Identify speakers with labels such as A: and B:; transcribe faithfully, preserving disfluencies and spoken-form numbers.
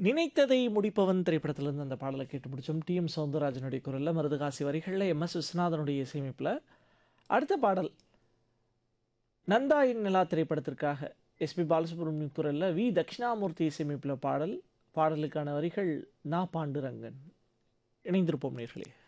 A: நினைத்ததை முடிப்பவன் திரைப்படத்திலிருந்து அந்த பாடலை கேட்டு முடிச்சோம். டி எம் சௌந்தரராஜனுடைய குரலில், மருதகாசி வரிகளில், எம் எஸ் விஸ்வநாதனுடைய இசையமைப்பில். அடுத்த பாடல் நந்தாயின் நிலா திரைப்படத்திற்காக எஸ்பி பாலசுப்ரமணியம் குரலில், வி தட்சிணாமூர்த்தி இசையமைப்பில் பாடல். பாடலுக்கான வரிகள் நா பாண்டுரங்கன். இணைந்திருப்போம் நேர்களே.